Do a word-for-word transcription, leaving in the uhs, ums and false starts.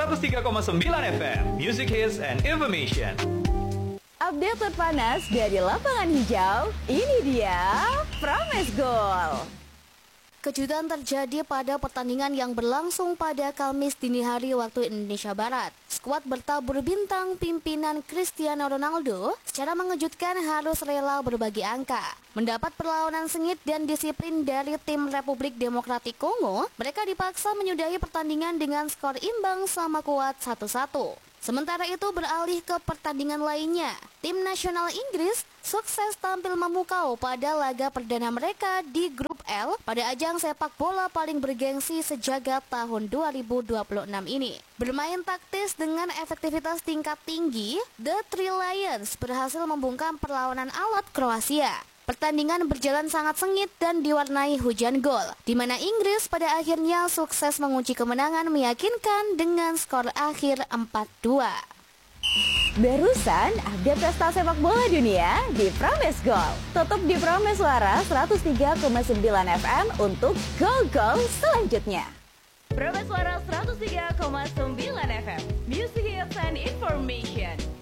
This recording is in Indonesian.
seratus tiga koma sembilan F M, Music Hits and Information. Update terpanas dari lapangan hijau, ini dia Promise Goal. Kejutan terjadi pada pertandingan yang berlangsung pada Kamis dini hari waktu Indonesia Barat. Skuad bertabur bintang pimpinan Cristiano Ronaldo secara mengejutkan harus rela berbagi angka. Mendapat perlawanan sengit dan disiplin dari tim Republik Demokratik Kongo, mereka dipaksa menyudahi pertandingan dengan skor imbang sama kuat satu satu. Sementara itu beralih ke pertandingan lainnya, tim nasional Inggris sukses tampil memukau pada laga perdana mereka di grup L pada ajang sepak bola paling bergengsi sejagat tahun dua ribu dua puluh enam ini. Bermain taktis dengan efektivitas tingkat tinggi, The Three Lions berhasil membungkam perlawanan alot Kroasia. Pertandingan berjalan sangat sengit dan diwarnai hujan gol, di mana Inggris pada akhirnya sukses mengunci kemenangan meyakinkan dengan skor akhir empat dua. Barusan update pesta sepak bola dunia di Promise Goal. Tutup di Promise Suara seratus tiga koma sembilan F M untuk gol-gol selanjutnya. Promise Suara seratus tiga koma sembilan F M, Music Hits and Information.